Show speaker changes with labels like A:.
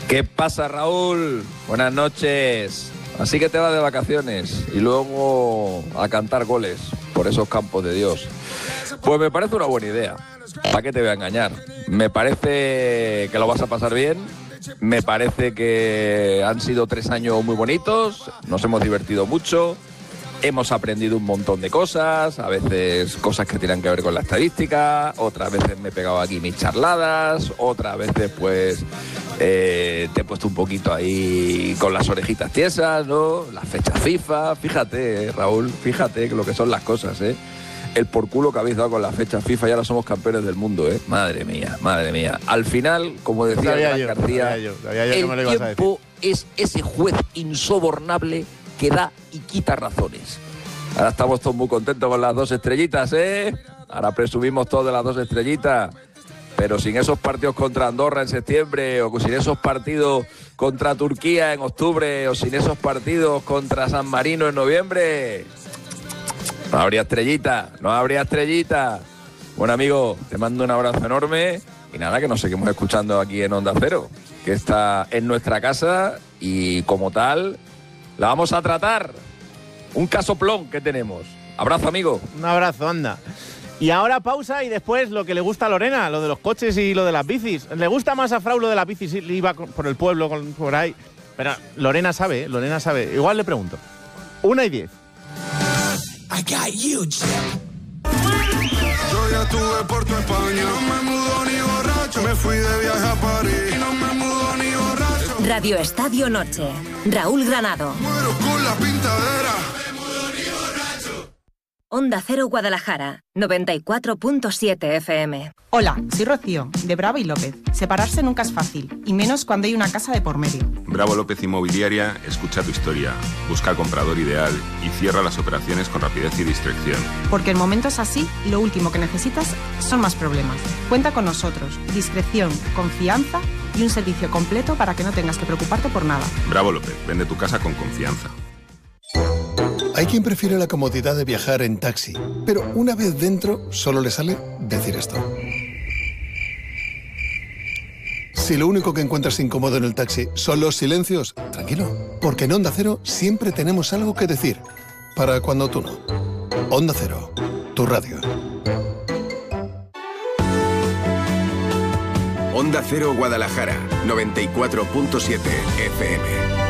A: ¿Qué pasa, Raúl? Buenas noches. Así que te vas de vacaciones y luego a cantar goles por esos campos de Dios. Pues me parece una buena idea. ¿Para qué te voy a engañar? Me parece que lo vas a pasar bien. Me parece que han sido 3 años muy bonitos. Nos hemos divertido mucho. Hemos aprendido un montón de cosas, a veces cosas que tienen que ver con la estadística, otras veces me he pegado aquí mis charladas, otras veces pues te he puesto un poquito ahí con las orejitas tiesas, ¿no? Las fechas FIFA, fíjate, Raúl, fíjate lo que son las cosas, ¿eh? El por culo que habéis dado con las fechas FIFA, ya ahora somos campeones del mundo, ¿eh? Madre mía, madre mía. Al final, como decía García, el tiempo es ese juez insobornable que da y quita razones. Ahora estamos todos muy contentos con las 2 estrellitas, ¿eh? Ahora presumimos todos de las 2 estrellitas. Pero sin esos partidos contra Andorra en septiembre, o sin esos partidos contra Turquía en octubre, o sin esos partidos contra San Marino en noviembre, no habría estrellita, no habría estrellita. Bueno, amigo, te mando un abrazo enorme. Y nada, que nos seguimos escuchando aquí en Onda Cero, que está en nuestra casa y como tal la vamos a tratar. Un casoplón que tenemos. Abrazo, amigo.
B: Un abrazo, anda. Y ahora pausa y después lo que le gusta a Lorena, lo de los coches y lo de las bicis. Le gusta más a Frau lo de las bicis, iba por el pueblo, por ahí. Pero Lorena sabe, Lorena sabe. Igual le pregunto. 1:10.
C: I got you, Chip. Yo ya estuve por tu España, no me mudo ni borracho. Me fui de viaje a París, no me mudo ni borracho.
D: Radio Estadio Noche. Raúl Granado.
C: Muero con la pintadera.
D: Onda Cero Guadalajara, 94.7 FM.
E: Hola, soy Rocío, de Bravo y López. Separarse nunca es fácil, y menos cuando hay una casa de por medio.
F: Bravo López Inmobiliaria escucha tu historia, busca al comprador ideal y cierra las operaciones con rapidez y discreción.
E: Porque en momentos así, lo último que necesitas son más problemas. Cuenta con nosotros, discreción, confianza y un servicio completo para que no tengas que preocuparte por nada.
F: Bravo López, vende tu casa con confianza.
G: Hay quien prefiere la comodidad de viajar en taxi, pero una vez dentro solo le sale decir esto. Si lo único que encuentras incómodo en el taxi son los silencios, tranquilo, porque en Onda Cero siempre tenemos algo que decir, para cuando tú no. Onda Cero, tu radio.
H: Onda Cero Guadalajara, 94.7 FM.